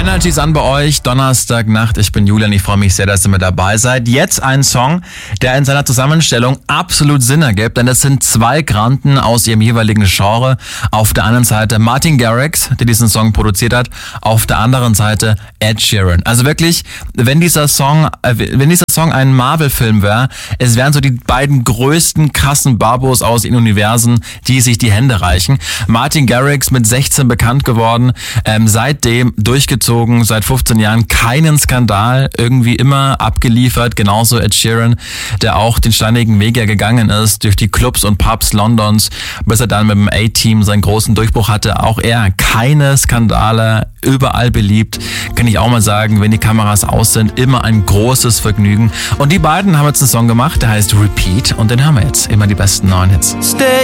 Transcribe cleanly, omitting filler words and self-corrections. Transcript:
Energy ist an bei euch, Donnerstagnacht. Ich bin Julian, ich freue mich sehr, dass ihr mit dabei seid. Jetzt ein Song, der in seiner Zusammenstellung absolut Sinn ergibt, denn es sind zwei Granden aus ihrem jeweiligen Genre. Auf der einen Seite Martin Garrix, der diesen Song produziert hat, auf der anderen Seite Ed Sheeran. Also wirklich, wenn dieser Song ein Marvel-Film wäre, es wären so die beiden größten krassen Babos aus den Universen, die sich die Hände reichen. Martin Garrix mit 16 bekannt geworden, seitdem durchgezogen, seit 15 Jahren keinen Skandal, irgendwie immer abgeliefert, genauso Ed Sheeran, der auch den steinigen Weg ja gegangen ist, durch die Clubs und Pubs Londons, bis er dann mit dem A-Team seinen großen Durchbruch hatte. Auch er, keine Skandale, überall beliebt. Kann ich auch mal sagen, wenn die Kameras aus sind, immer ein großes Vergnügen. Und die beiden haben jetzt einen Song gemacht, der heißt Repeat, und den haben wir jetzt. Immer die besten neuen Hits. Stay